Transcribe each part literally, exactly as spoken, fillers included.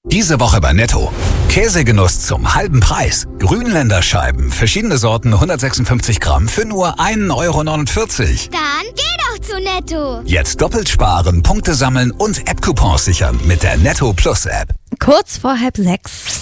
Diese Woche bei Netto. Käsegenuss zum halben Preis. Grünländer Scheiben, verschiedene Sorten, hundertsechsundfünfzig Gramm für nur ein Euro neunundvierzig. Dann geh doch zu Netto. Jetzt doppelt sparen, Punkte sammeln und App-Coupons sichern mit der Netto Plus App. Kurz vor halb sechs.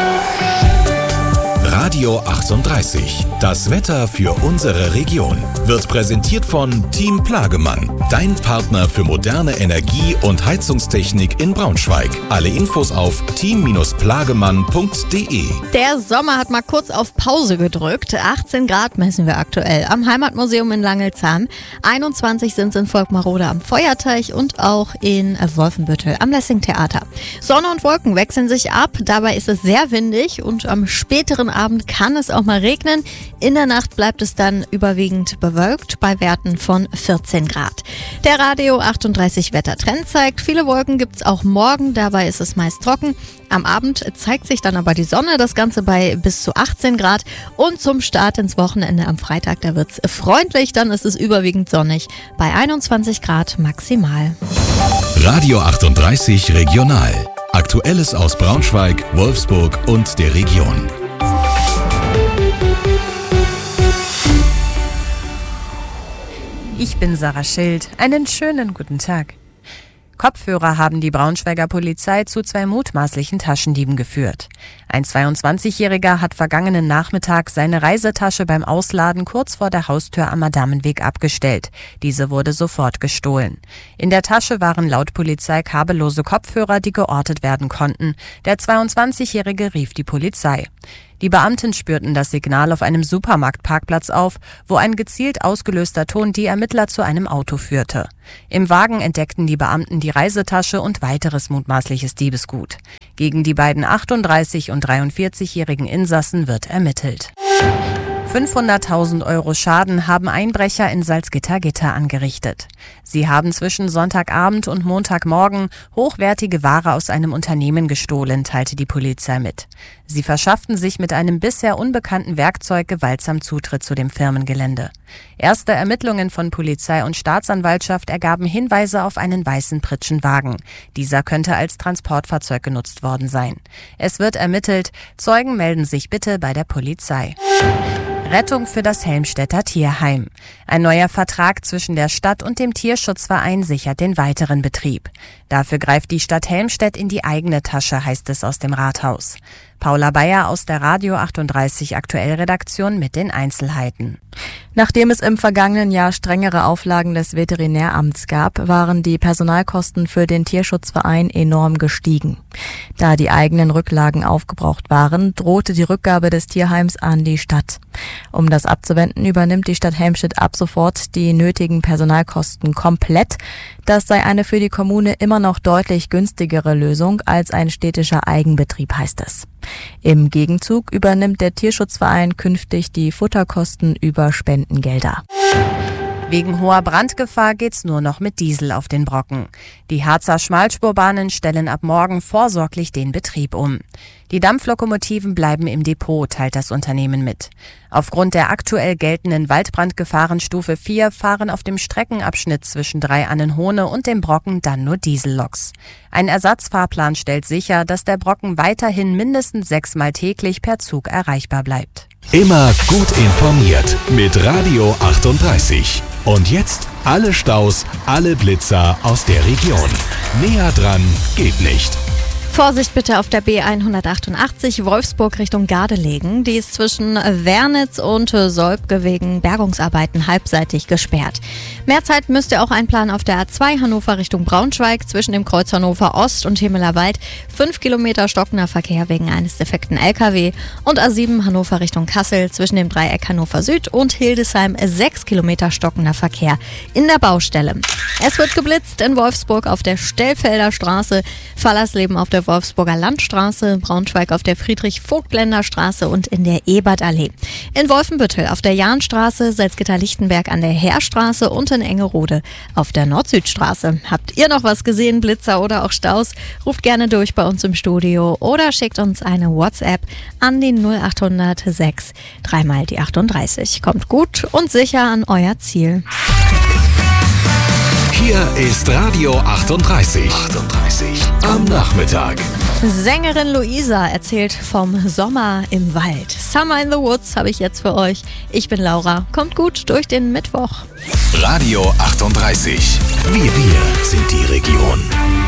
Radio achtunddreißig. Das Wetter für unsere Region wird präsentiert von Team Plagemann. Dein Partner für moderne Energie- und Heizungstechnik in Braunschweig. Alle Infos auf team plagemann punkt de. Der Sommer hat mal kurz auf Pause gedrückt. achtzehn Grad messen wir aktuell am Heimatmuseum in Langelsheim. einundzwanzig sind es in Volkmarode am Feuerteich und auch in Wolfenbüttel am Lessing-Theater. Sonne und Wolken wechseln sich ab. Dabei ist es sehr windig und am späteren Abend kann es auch mal regnen. In der Nacht bleibt es dann überwiegend bewölkt bei Werten von vierzehn Grad. Der Radio achtunddreißig Wettertrend zeigt, viele Wolken gibt es auch morgen, dabei ist es meist trocken. Am Abend zeigt sich dann aber die Sonne, das Ganze bei bis zu achtzehn Grad. Und zum Start ins Wochenende am Freitag, da wird es freundlich, dann ist es überwiegend sonnig bei einundzwanzig Grad maximal. Radio achtunddreißig Regional. Aktuelles aus Braunschweig, Wolfsburg und der Region. Ich bin Sarah Schild. Einen schönen guten Tag. Kopfhörer haben die Braunschweiger Polizei zu zwei mutmaßlichen Taschendieben geführt. Ein zweiundzwanzigjähriger hat vergangenen Nachmittag seine Reisetasche beim Ausladen kurz vor der Haustür am Madamenweg abgestellt. Diese wurde sofort gestohlen. In der Tasche waren laut Polizei kabellose Kopfhörer, die geortet werden konnten. Der zweiundzwanzigjährige rief die Polizei. Die Beamten spürten das Signal auf einem Supermarktparkplatz auf, wo ein gezielt ausgelöster Ton die Ermittler zu einem Auto führte. Im Wagen entdeckten die Beamten die Reisetasche und weiteres mutmaßliches Diebesgut. Gegen die beiden achtunddreißig- und dreiundvierzigjährigen Insassen wird ermittelt. fünfhunderttausend Euro Schaden haben Einbrecher in Salzgitter-Gitter angerichtet. Sie haben zwischen Sonntagabend und Montagmorgen hochwertige Ware aus einem Unternehmen gestohlen, teilte die Polizei mit. Sie verschafften sich mit einem bisher unbekannten Werkzeug gewaltsam Zutritt zu dem Firmengelände. Erste Ermittlungen von Polizei und Staatsanwaltschaft ergaben Hinweise auf einen weißen Pritschenwagen. Dieser könnte als Transportfahrzeug genutzt worden sein. Es wird ermittelt. Zeugen melden sich bitte bei der Polizei. Rettung für das Helmstedter Tierheim. Ein neuer Vertrag zwischen der Stadt und dem Tierschutzverein sichert den weiteren Betrieb. Dafür greift die Stadt Helmstedt in die eigene Tasche, heißt es aus dem Rathaus. Paula Bayer aus der Radio achtunddreißig Aktuell-Redaktion mit den Einzelheiten. Nachdem es im vergangenen Jahr strengere Auflagen des Veterinäramts gab, waren die Personalkosten für den Tierschutzverein enorm gestiegen. Da die eigenen Rücklagen aufgebraucht waren, drohte die Rückgabe des Tierheims an die Stadt. Um das abzuwenden, übernimmt die Stadt Helmstedt ab sofort die nötigen Personalkosten komplett. Das sei eine für die Kommune immer noch deutlich günstigere Lösung als ein städtischer Eigenbetrieb, heißt es. Im Gegenzug übernimmt der Tierschutzverein künftig die Futterkosten über Spendengelder. Wegen hoher Brandgefahr geht's nur noch mit Diesel auf den Brocken. Die Harzer Schmalspurbahnen stellen ab morgen vorsorglich den Betrieb um. Die Dampflokomotiven bleiben im Depot, teilt das Unternehmen mit. Aufgrund der aktuell geltenden Waldbrandgefahrenstufe vier fahren auf dem Streckenabschnitt zwischen Drei-Annenhohne und dem Brocken dann nur Dieselloks. Ein Ersatzfahrplan stellt sicher, dass der Brocken weiterhin mindestens sechsmal täglich per Zug erreichbar bleibt. Immer gut informiert mit Radio achtunddreißig. Und jetzt alle Staus, alle Blitzer aus der Region. Näher dran geht nicht. Vorsicht bitte auf der B hundertachtundachtzig Wolfsburg Richtung Gardelegen. Die ist zwischen Wernitz und Solbke wegen Bergungsarbeiten halbseitig gesperrt. Mehr Zeit müsst ihr auch einplanen auf der A zwei Hannover Richtung Braunschweig zwischen dem Kreuz Hannover Ost und Himmelerwald. Fünf Kilometer stockender Verkehr wegen eines defekten L K W. Und A sieben Hannover Richtung Kassel zwischen dem Dreieck Hannover Süd und Hildesheim. Sechs Kilometer stockender Verkehr in der Baustelle. Es wird geblitzt in Wolfsburg auf der Stellfelder Straße, Fallersleben auf der Wolfsburger Landstraße, Braunschweig auf der Friedrich-Vogtländer Straße und in der Ebertallee. In Wolfenbüttel auf der Jahnstraße, Salzgitter-Lichtenberg an der Heerstraße und in Engerode auf der Nord-Süd-Straße. Habt ihr noch was gesehen, Blitzer oder auch Staus? Ruft gerne durch bei uns im Studio oder schickt uns eine WhatsApp an die null achthundert sechs dreimal die achtunddreißig. Kommt gut und sicher an euer Ziel. Hier ist Radio achtunddreißig. achtunddreißig am Nachmittag. Sängerin Luisa erzählt vom Sommer im Wald. Summer in the Woods habe ich jetzt für euch. Ich bin Laura. Kommt gut durch den Mittwoch. Radio achtunddreißig. Wir, wir sind die Region.